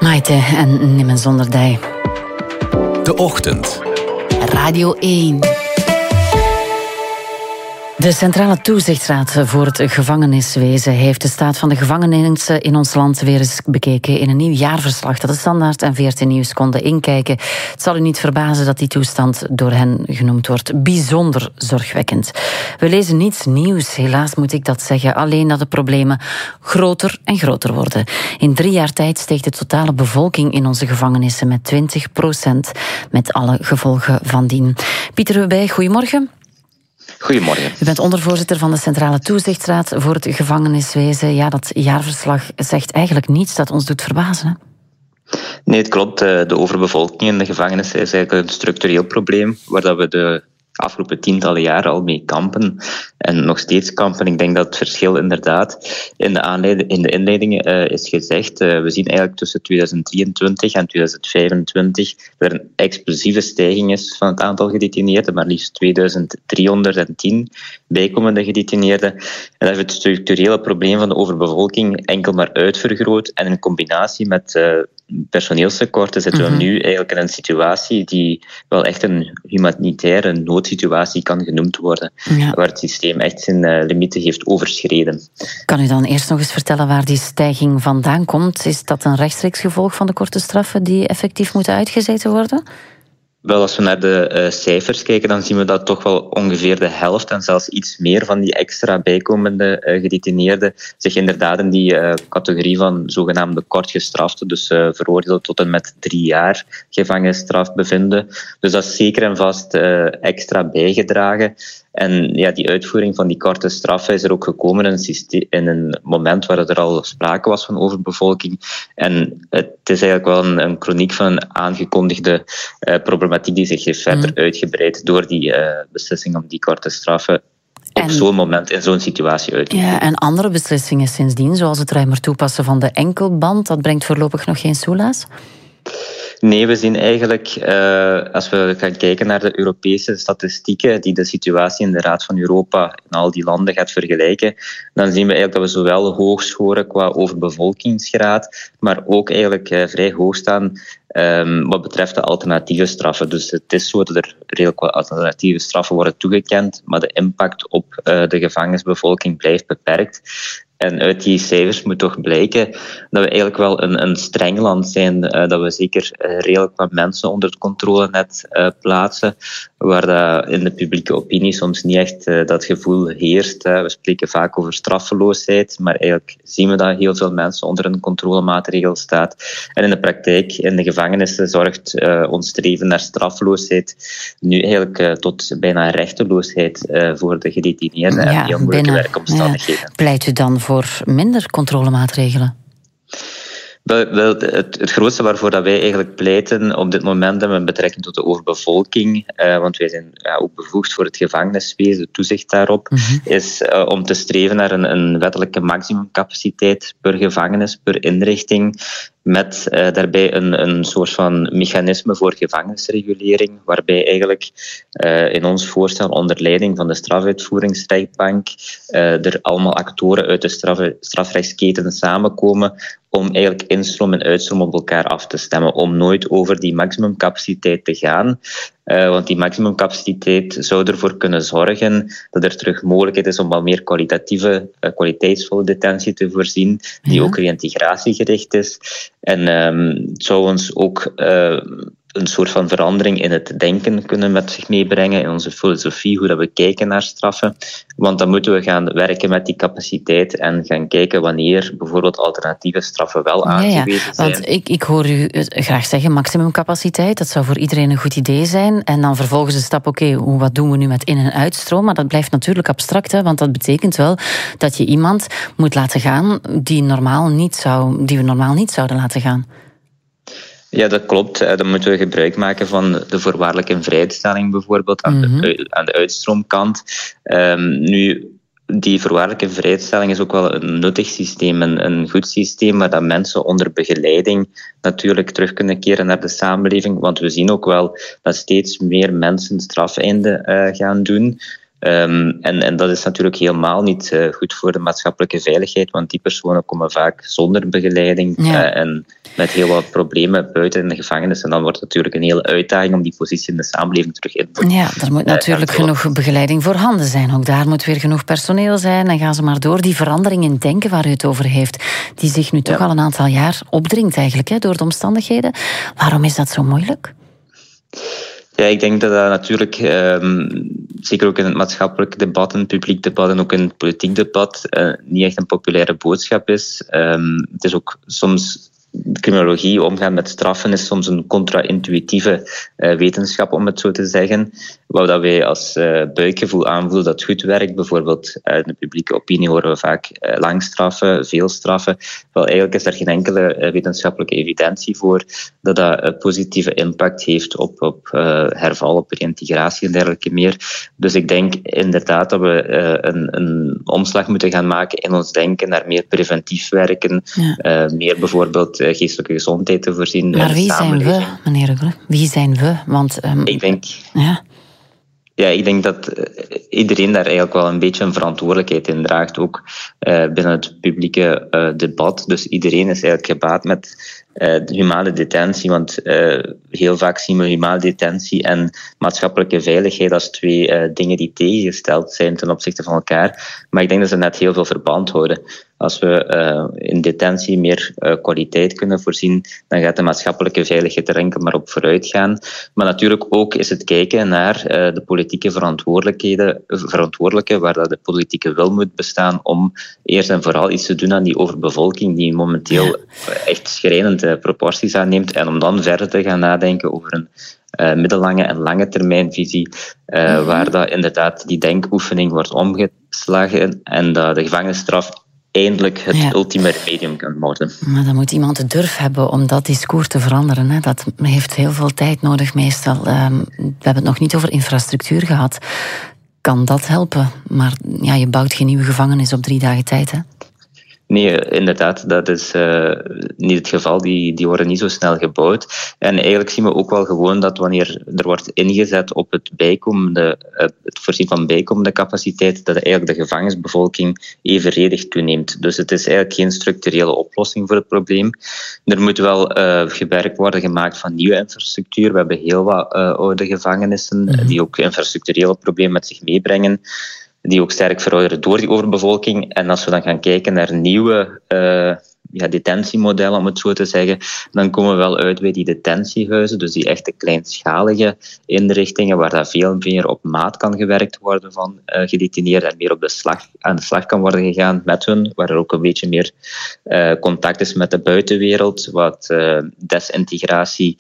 Maite en Nimmen zonder dij. De Ochtend. Radio 1. De Centrale Toezichtsraad voor het gevangeniswezen heeft de staat van de gevangenissen in ons land weer eens bekeken in een nieuw jaarverslag dat de Standaard en VRT Nieuws konden inkijken. Het zal u niet verbazen dat die toestand door hen genoemd wordt bijzonder zorgwekkend. We lezen niets nieuws, helaas moet ik dat zeggen, alleen dat de problemen groter en groter worden. In 3 jaar tijd steeg de totale bevolking in onze gevangenissen met 20%, met alle gevolgen van dien. Pieter Hubij, goedemorgen. Goedemorgen. U bent ondervoorzitter van de Centrale Toezichtsraad voor het gevangeniswezen. Ja, dat jaarverslag zegt eigenlijk niets dat ons doet verbazen, hè? Nee, het klopt. De overbevolking in de gevangenissen is eigenlijk een structureel probleem waar dat we de afgelopen tientallen jaren al mee kampen en nog steeds kampen. Ik denk dat het verschil inderdaad in de inleiding is gezegd. We zien eigenlijk tussen 2023 en 2025 dat er een explosieve stijging is van het aantal gedetineerden, maar liefst 2310 bijkomende gedetineerden. En dat heeft het structurele probleem van de overbevolking enkel maar uitvergroot en in combinatie met personeelstekorten zitten we nu eigenlijk in een situatie die wel echt een humanitaire noodsituatie kan genoemd worden, waar het systeem echt zijn limieten heeft overschreden. Kan u dan eerst nog eens vertellen waar die stijging vandaan komt? Is dat een rechtstreeks gevolg van de korte straffen die effectief moeten uitgezeten worden? Wel, als we naar de cijfers kijken, dan zien we dat toch wel ongeveer de helft en zelfs iets meer van die extra bijkomende gedetineerden zich inderdaad in die categorie van zogenaamde kortgestraften, dus veroordeeld tot en met 3 jaar gevangenisstraf bevinden. Dus dat is zeker en vast extra bijgedragen. En ja, die uitvoering van die korte straffen is er ook gekomen in een moment waar er al sprake was van overbevolking. En het is eigenlijk wel een chroniek van een aangekondigde problematiek die zich heeft verder uitgebreid door die beslissing om die korte straffen op zo'n moment in zo'n situatie uit te voeren. Ja, en andere beslissingen sindsdien, zoals het ruimer toepassen van de enkelband, dat brengt voorlopig nog geen soelaas? Nee, we zien eigenlijk, als we gaan kijken naar de Europese statistieken die de situatie in de Raad van Europa in al die landen gaat vergelijken, dan zien we eigenlijk dat we zowel hoog scoren qua overbevolkingsgraad, maar ook eigenlijk vrij hoog staan wat betreft de alternatieve straffen. Dus het is zo dat er redelijk wat alternatieve straffen worden toegekend, maar de impact op de gevangenisbevolking blijft beperkt. En uit die cijfers moet toch blijken dat we eigenlijk wel een streng land zijn, dat we zeker redelijk wat mensen onder het controlenet plaatsen, waar dat in de publieke opinie soms niet echt dat gevoel heerst. We spreken vaak over straffeloosheid, maar eigenlijk zien we dat heel veel mensen onder een controlemaatregel staat. En in de praktijk, in de gevangenissen, zorgt ons streven naar straffeloosheid nu eigenlijk tot bijna rechteloosheid voor de gedetineerden en heel moeilijke werkomstandigheden. Pleit u dan voor minder controlemaatregelen? Wel, het grootste waarvoor dat wij eigenlijk pleiten op dit moment met betrekking tot de overbevolking, want wij zijn ook bevoegd voor het gevangeniswezen, de toezicht daarop, is om te streven naar een wettelijke maximumcapaciteit per gevangenis, per inrichting, met daarbij een soort van mechanisme voor gevangenisregulering, waarbij eigenlijk in ons voorstel onder leiding van de strafuitvoeringsrechtbank er allemaal actoren uit de strafrechtsketen samenkomen om eigenlijk instroom en uitstroom op elkaar af te stemmen, om nooit over die maximumcapaciteit te gaan. Want die maximumcapaciteit zou ervoor kunnen zorgen dat er terug mogelijkheid is om wat meer kwaliteitsvolle detentie te voorzien, die ook reïntegratiegericht is. En het zou ons ook een soort van verandering in het denken kunnen met zich meebrengen, in onze filosofie, hoe dat we kijken naar straffen. Want dan moeten we gaan werken met die capaciteit en gaan kijken wanneer bijvoorbeeld alternatieve straffen wel aangewezen zijn. Want ik hoor u graag zeggen maximumcapaciteit, dat zou voor iedereen een goed idee zijn. En dan vervolgens de stap, wat doen we nu met in- en uitstroom? Maar dat blijft natuurlijk abstract, hè, want dat betekent wel dat je iemand moet laten gaan die we normaal niet zouden laten gaan. Ja, dat klopt. Dan moeten we gebruik maken van de voorwaardelijke invrijheidstelling bijvoorbeeld aan de uitstroomkant. Nu, die voorwaardelijke vrijstelling is ook wel een nuttig systeem, een goed systeem, waar dat mensen onder begeleiding natuurlijk terug kunnen keren naar de samenleving. Want we zien ook wel dat steeds meer mensen strafeinde gaan doen. En dat is natuurlijk helemaal niet goed voor de maatschappelijke veiligheid, want die personen komen vaak zonder begeleiding en met heel wat problemen buiten in de gevangenis. En dan wordt het natuurlijk een hele uitdaging om die positie in de samenleving terug in te Ja, er moet natuurlijk genoeg begeleiding voorhanden zijn. Ook daar moet weer genoeg personeel zijn. En gaan ze maar door. Die verandering in denken waar u het over heeft, die zich nu toch al een aantal jaar opdringt eigenlijk, door de omstandigheden. Waarom is dat zo moeilijk? Ja, ik denk dat dat natuurlijk, zeker ook in het maatschappelijk debat, in het publiek debat en ook in het politiek debat, niet echt een populaire boodschap is. Het is ook soms, de criminologie, omgaan met straffen, is soms een contra-intuïtieve wetenschap, om het zo te zeggen. Waar dat wij als buikgevoel aanvoelen dat goed werkt. Bijvoorbeeld in de publieke opinie horen we vaak lang straffen, veel straffen. Wel, eigenlijk is er geen enkele wetenschappelijke evidentie voor dat dat positieve impact heeft op herval, op reïntegratie en dergelijke meer. Dus ik denk inderdaad dat we een omslag moeten gaan maken in ons denken naar meer preventief werken, meer bijvoorbeeld geestelijke gezondheid te voorzien. Maar wie zijn we, meneer Ruggelen? Wie zijn we? Want ik denk... ik denk dat iedereen daar eigenlijk wel een beetje een verantwoordelijkheid in draagt, ook binnen het publieke debat. Dus iedereen is eigenlijk gebaat met de humane detentie, want heel vaak zien we humane detentie en maatschappelijke veiligheid als twee dingen die tegengesteld zijn ten opzichte van elkaar. Maar ik denk dat ze net heel veel verband houden. Als we in detentie meer kwaliteit kunnen voorzien, dan gaat de maatschappelijke veiligheid er enkel maar op vooruit gaan. Maar natuurlijk ook is het kijken naar de politieke verantwoordelijke, waar dat de politieke wil moet bestaan om eerst en vooral iets te doen aan die overbevolking die momenteel echt schrijnende proporties aanneemt. En om dan verder te gaan nadenken over een middellange en lange termijnvisie, waar dat inderdaad die denkoefening wordt omgeslagen en dat de gevangenisstraf eindelijk het ultieme remedium kan worden. Maar dan moet iemand de durf hebben om dat discours te veranderen. Hè. Dat heeft heel veel tijd nodig meestal. We hebben het nog niet over infrastructuur gehad. Kan dat helpen? Maar je bouwt geen nieuwe gevangenis op 3 dagen tijd, hè? Nee, inderdaad, dat is niet het geval. Die worden niet zo snel gebouwd. En eigenlijk zien we ook wel gewoon dat wanneer er wordt ingezet op het voorzien van bijkomende capaciteit, dat eigenlijk de gevangenisbevolking evenredig toeneemt. Dus het is eigenlijk geen structurele oplossing voor het probleem. Er moet wel gewerkt worden gemaakt van nieuwe infrastructuur. We hebben heel wat oude gevangenissen die ook infrastructurele problemen met zich meebrengen, die ook sterk verouderen door die overbevolking. En als we dan gaan kijken naar nieuwe detentiemodellen, om het zo te zeggen, dan komen we wel uit bij die detentiehuizen, dus die echte kleinschalige inrichtingen, waar dat veel meer op maat kan gewerkt worden van gedetineerden en meer aan de slag kan worden gegaan met hun, waar er ook een beetje meer contact is met de buitenwereld, wat desintegratie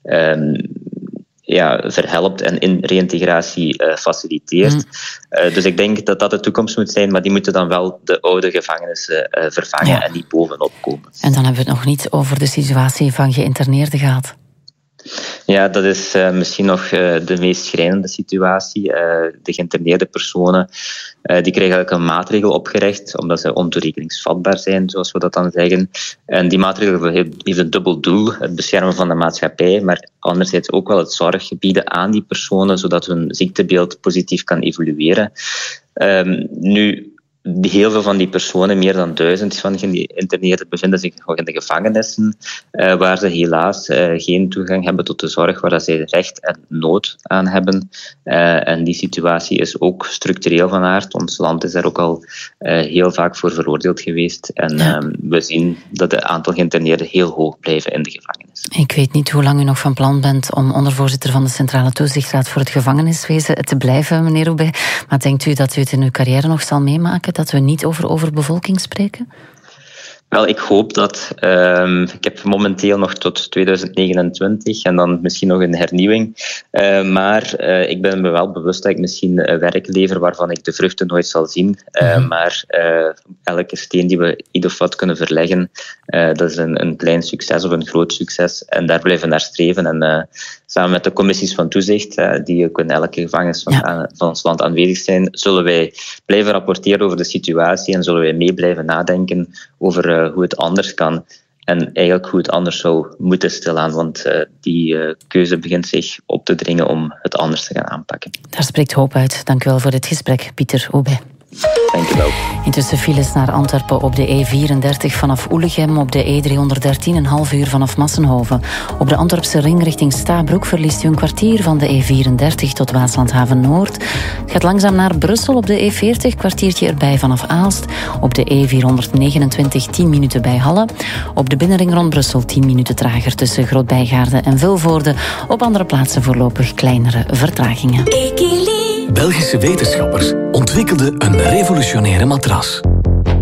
verhelpt en in reïntegratie faciliteert. Dus ik denk dat dat de toekomst moet zijn, maar die moeten dan wel de oude gevangenissen vervangen en niet bovenop komen. En dan hebben we het nog niet over de situatie van geïnterneerden gehad. Ja, dat is misschien nog de meest schrijnende situatie. De geïnterneerde personen die krijgen eigenlijk een maatregel opgelegd, omdat ze ontoerekeningsvatbaar zijn, zoals we dat dan zeggen. En die maatregel heeft een dubbel doel, het beschermen van de maatschappij, maar anderzijds ook wel het zorg bieden aan die personen, zodat hun ziektebeeld positief kan evolueren. Nu, heel veel van die personen, meer dan 1000 van die geïnterneerden, bevinden zich nog in de gevangenissen, waar ze helaas geen toegang hebben tot de zorg waar ze recht en nood aan hebben. En die situatie is ook structureel van aard. Ons land is daar ook al heel vaak voor veroordeeld geweest. En we zien dat het aantal geïnterneerden heel hoog blijven in de gevangenis. Ik weet niet hoe lang u nog van plan bent om ondervoorzitter van de Centrale Toezichtraad voor het gevangeniswezen te blijven, meneer Roubaix. Maar denkt u dat u het in uw carrière nog zal meemaken, dat we niet over overbevolking spreken? Wel, ik hoop dat. Ik heb momenteel nog tot 2029 en dan misschien nog een hernieuwing. Maar ik ben me wel bewust dat ik misschien werk lever waarvan ik de vruchten nooit zal zien. Maar elke steen die we ieder of wat kunnen verleggen, dat is een klein succes of een groot succes. En daar blijven we naar streven. En samen met de commissies van toezicht, die ook in elke gevangenis van ons land aanwezig zijn, zullen wij blijven rapporteren over de situatie en zullen wij mee blijven nadenken over hoe het anders kan. En eigenlijk hoe het anders zou moeten stilaan, want die keuze begint zich op te dringen om het anders te gaan aanpakken. Daar spreekt hoop uit. Dank u wel voor dit gesprek, Pieter Aubé. Dank u wel. Intussen files naar Antwerpen op de E34 vanaf Oelegem, op de E313 een half uur vanaf Massenhoven. Op de Antwerpse ring richting Stabroek verliest u een kwartier van de E34 tot Waaslandhaven Noord. Het gaat langzaam naar Brussel op de E40, kwartiertje erbij vanaf Aalst. Op de E429 10 minuten bij Halle. Op de binnenring rond Brussel 10 minuten trager tussen Groot-Bijgaarde en Vilvoorde. Op andere plaatsen voorlopig kleinere vertragingen. Belgische wetenschappers ontwikkelden een revolutionaire matras.